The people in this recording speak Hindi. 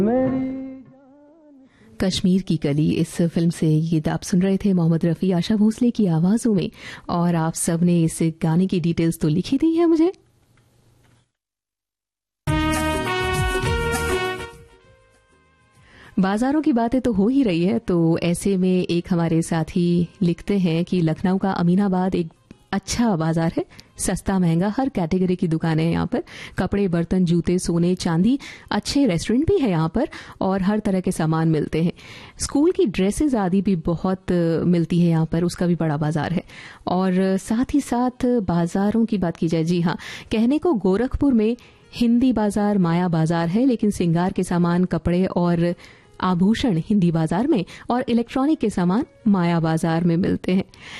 कश्मीर की कली इस फिल्म से ये आप सुन रहे थे मोहम्मद रफ़ी, आशा भोसले की आवाज़ों में। और आप सब ने इस गाने की डिटेल्स तो लिखी दी है मुझे। बाजारों की बातें तो हो ही रही है, तो ऐसे में एक हमारे साथी लिखते हैं कि लखनऊ का अमीनाबाद एक अच्छा बाजार है, सस्ता महंगा हर कैटेगरी की दुकानें हैं यहाँ पर। कपड़े, बर्तन, जूते, सोने, चांदी, अच्छे रेस्टोरेंट भी है यहाँ पर और हर तरह के सामान मिलते हैं। स्कूल की ड्रेसेस आदि भी बहुत मिलती है यहाँ पर, उसका भी बड़ा बाजार है। और साथ ही साथ बाजारों की बात की जाए, जी हाँ, कहने को गोरखपुर में हिंदी बाजार, माया बाजार है, लेकिन सिंगार के सामान, कपड़े और आभूषण हिंदी बाजार में और इलेक्ट्रॉनिक के सामान माया बाजार में मिलते हैं।